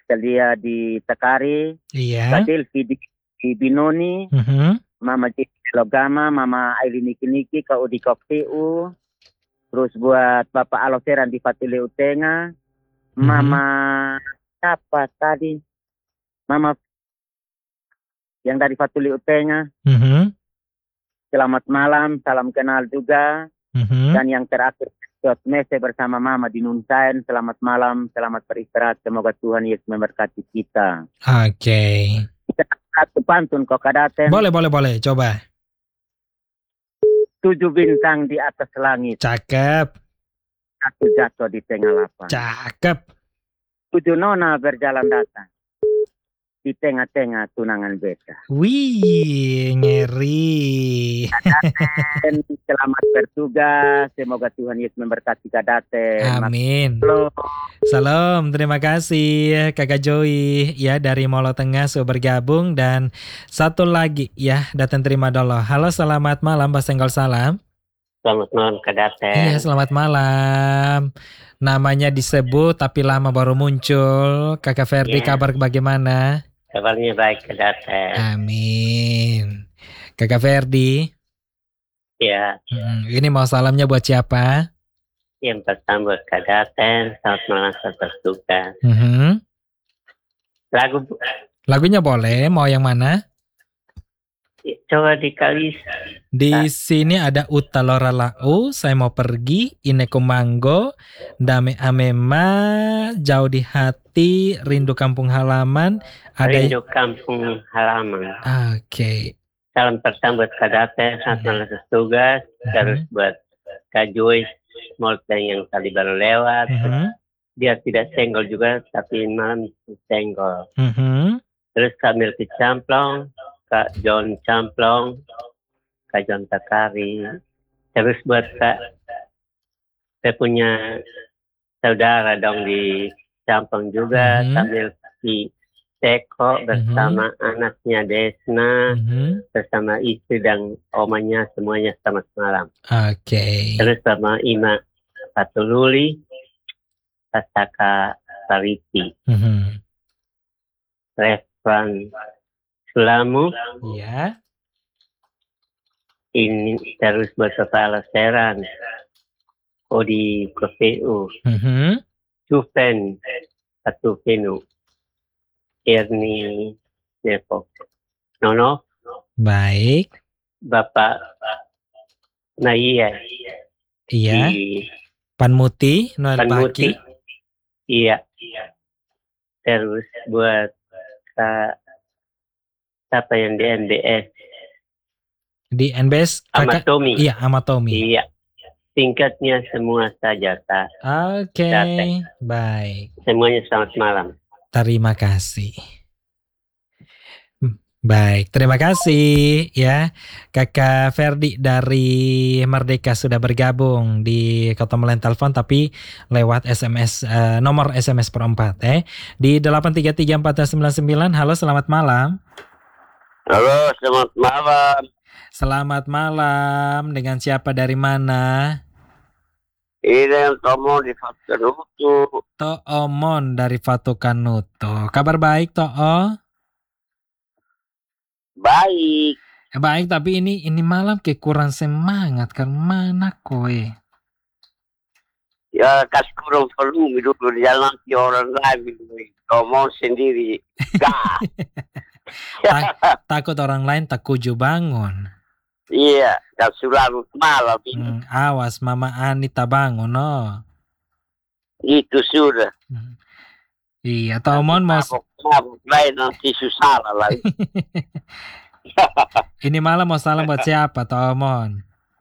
Celia di Takari, Iya. Badil di Binoni, Mama Jessica Logama, Mama Aileen Niki Kak Udi Koktiu, terus buat Bapak Aloseran di Fatule Utenga, Mama siapa tadi? Mama yang dari Fatuli Utenga. Selamat malam, salam kenal juga. Dan yang terakhir, Mese bersama Mama di Nunsain. Selamat malam, selamat beristirahat. Semoga Tuhan Yesus memberkati kita. Oke. Kita satu pantun kok kadaten. Boleh. Coba. 7 bintang di atas langit. Cakep. Satu jatuh di tengah lapang. Cakep. 7 nona berjalan datang. Di tengah-tengah tunangan beta. Wih, ngeri. Kadaten, selamat bertugas. Semoga Tuhan Yesus memberkati Kadaten. Amin. Salam, terima kasih Kakak Joy ya dari Molo Tengah sudah bergabung. Dan satu lagi ya, datang terima dulu. Halo, selamat malam Pak Senggol, salam. Selamat malam Kadaten. Iya, selamat malam. Namanya disebut tapi lama baru muncul. Kakak Ferdi, kabar bagaimana? Kabarnya baik Kadaten. Amin. Kakak Ferdi. Ya. Ini mau salamnya buat siapa? Yang pertama buat Kadaten. Selamat malam, selamat bertugas. Lagunya boleh. Mau yang mana? Coba dikali. Di sini ada Utalora Lau, Saya Mau Pergi, Ineku Manggo, Dame Amema, Jauh di Hati, Rindu Kampung Halaman. Rindu Kampung Halaman. Oke. Salam pertama buat Kadaten, selamat malam bertugas. Terus buat Kak Joy, Molten yang tadi baru lewat. Dia tidak senggol juga, tapi malam senggol. Terus Kak Milky Camplong, Kak John Camplong, Kak John Takari. Terus buat saya punya saudara dong di Camplong juga, sambil di Teko bersama anaknya Desna, bersama istri dan omanya, semuanya selamat malam. Oke. Terus sama Ima Patululi, Pasaka Pariti, Refran Sulamu. Iya. Ini terus buat kepala Seran, Odi KPU, Cupen Patupenu, Erni Depok, Nono. Baik. Bapak Naya. Iya. Panmuti, Noel Paki. Iya. Terus buat siapa yang di NBS? Di NBS Amatomi. Iya, Amatomi. Iya. Singkatnya semua saja, Kak. Oke. Baik. Semuanya selamat malam. Terima kasih. Baik, terima kasih ya Kakak Ferdi dari Merdeka sudah bergabung di Kotomelan telepon tapi lewat SMS nomor SMS per 4 di 833-1499. Halo, selamat malam. Halo, selamat malam. Selamat malam. Dengan siapa dari mana? Ini yang Tomo di Fatukanutu. Toomon dari Fatukanutu. Kabar baik, To'o? Baik. Baik, tapi ini malam kayak kurang semangat kan, mana kowe? Ya kasih kurang volume dulu di jalan orang lain ngomong sendiri. Takut orang lain tak kuju bangun. Iya, dan selalu malam ini. Awas Mama Anita bangun, no. Itu sudah. Iya, Tomon mau lain nanti susah lah. Ini malam mau salam buat siapa, Tomon?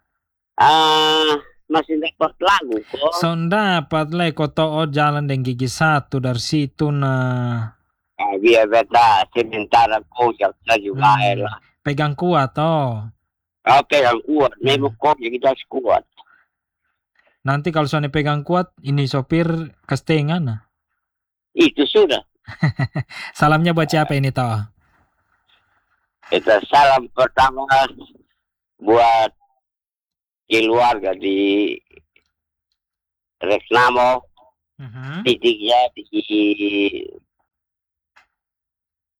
Masih dapat lagu kok. So dapat lah, kok To'o jalan dengan gigi satu dari situ nah. Dia beda sementara kojak juga lah. Pegang kuat toh. Pegang kuat, memang kojak kita kuat. Nanti kalau soalnya pegang kuat, ini sopir kestengan nah. Itu sudah. Salamnya buat siapa ini toh? Kita salam pertama buat keluarga di Resnamo, titiknya di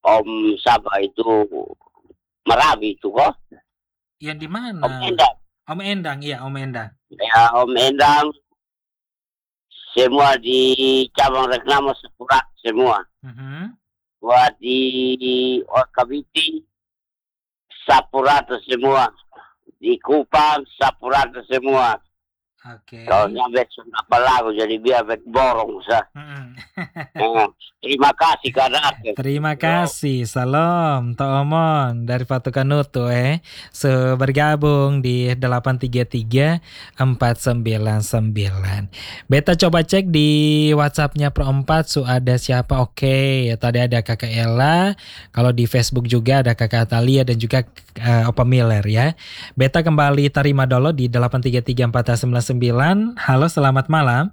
Om Sabah itu Merabi itu kok. Yang di mana? Om Endang. Om Endang, iya Om Endang. Ya, Om Endang. Semua di cabang reklama Sapura semua. Buat di Orkabiti Sapurata semua. Di Kupang Sapurata semua. Oke. Kalau nyampe apa lagu jadi biar borong sah. Terima kasih Kak. Terima kasih. Salam Tok Omon dari Patukanutu bergabung di 833-499. Beta coba cek di WhatsApp-nya Pro 4 ada siapa. Oke, tadi ada Kakak Ella. Kalau di Facebook juga ada Kakak Atalia dan juga Opa Miller ya. Beta kembali terima dulu di 833-499. Halo, selamat malam.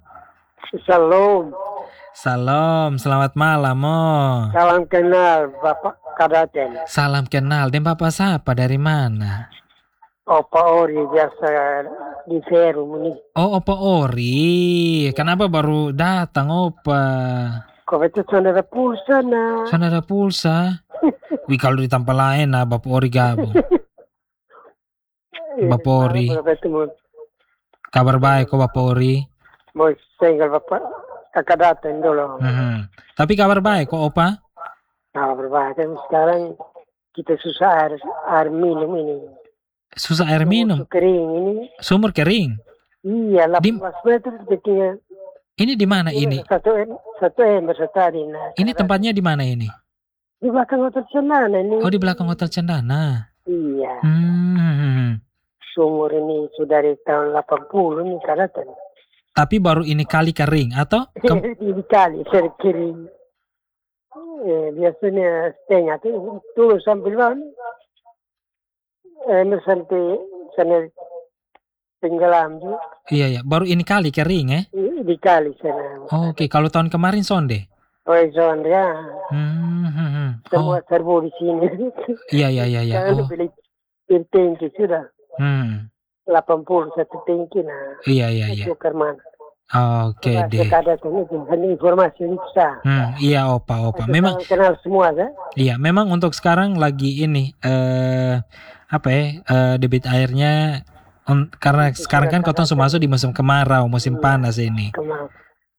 Salam, selamat malam, Salam kenal, Bapak Kadaten. Salam kenal, dan Bapak siapa dari mana? Opa Ori biasa di Peru ini. Oh, Opa Ori. Kenapa baru datang, Opa? Kau itu saudara pulsa nah. Saudara pulsa? Wih, kalau di tempat lain nah, Bapak Ori gabung. Bapak Ori. Kabar baik kok Bapak Ori? Mau tinggal Bapak Kakak datang dulu. Tapi kabar baik kok Opa? Kabar baik kan sekarang kita susah air minum ini. Susah air minum? Sumur kering ini. Sumur kering? Iya, 18 meter ketinggian. Ini di mana ini? Satu ember tadi. Nah, ini tempatnya di mana ini? Di belakang Hotel Cendana ini. Oh, di belakang Hotel Cendana. Iya. Sumur ini sudah dari tahun 80 nih karatan. Tapi baru ini kali kering atau? Ini kali kering. Biasanya setengah tuh sambil sampai sana tenggelam juga. Iya, baru ini kali kering ya? Di kali sana. Oke, kalau tahun kemarin sonde? Oh, sonde ya. Semua serbu di sini. Iya. Kalau beli tangki sudah. 81 tangki nah. Iya. Tukar mana? Oke deh. Ada informasi itu sah. Iya Opa. Memang kenal semua kan? Iya, memang untuk sekarang lagi ini debit airnya karena sekarang kan Kotong masuk di musim kemarau, musim panas ini. Kemarau.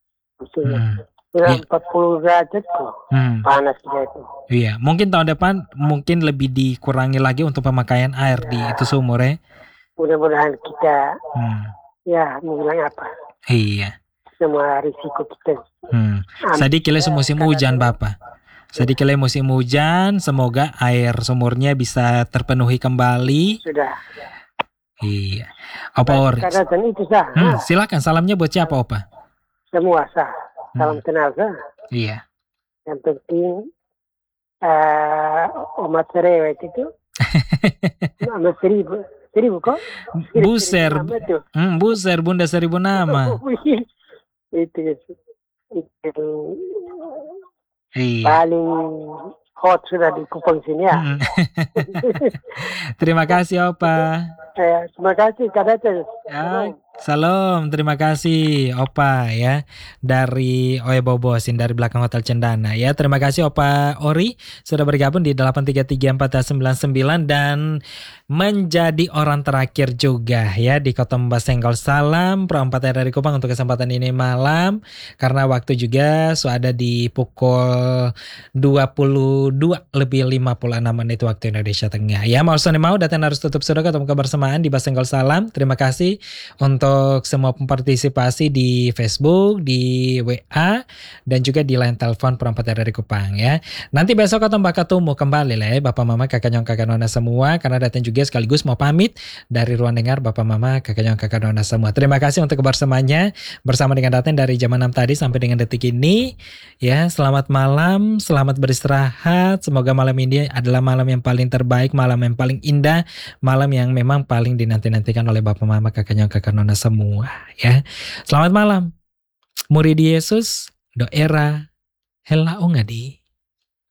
40 derajat kok. Panas gitu. Iya, mungkin tahun depan mungkin lebih dikurangi lagi untuk pemakaian air di itu sumur ya. Mudah-mudahan kita mau bilang apa? Iya. Semua risiko kita. Sedikit musim hujan Bapak. Sedikit musim hujan, semoga air sumurnya bisa terpenuhi kembali. Sudah. Iya. Opa Ori. Itu sah. Silakan salamnya buat siapa Opa? Semua sah. Salam kenal sah. Iya. Yang penting umat cerewet itu. Nama 1000 kok. Buser. Buser Bunda 1000 nama. Itu iya. Paling hot sudah di Kupang sini ya. Terima kasih Opa. Terima kasih Kak Dates. Salam, terima kasih Opa ya dari Oe Bobosin dari belakang Hotel Cendana ya. Terima kasih Opa Ori sudah bergabung di 833-499 dan menjadi orang terakhir juga ya di Kota Senggol. Salam Pro 4 dari Kupang untuk kesempatan ini malam karena waktu juga sudah di pukul 22:56 menit waktu Indonesia Tengah ya. Mau datang harus tutup sudah ketemu kebersamaan di Basenggol Salam. Terima kasih untuk semua partisipasi di Facebook, di WA, dan juga di line telepon perempat dari Kupang ya. Nanti besok ketemu kembali lah ya Bapak Mama, Kakak Nyong, Kakak Nona semua. Karena datang juga sekaligus mau pamit dari ruang dengar Bapak Mama, Kakak Nyong, Kakak Nona semua. Terima kasih untuk kebersamaannya bersama dengan Daten dari jam 6 tadi sampai dengan detik ini. Ya, selamat malam, selamat beristirahat. Semoga malam ini adalah malam yang paling terbaik, malam yang paling indah, malam yang memang paling dinanti-nantikan oleh Bapak Mama, Kakak Nyong, Kakak Nona semua ya. Selamat malam. Murid Yesus, doera hela ungadi.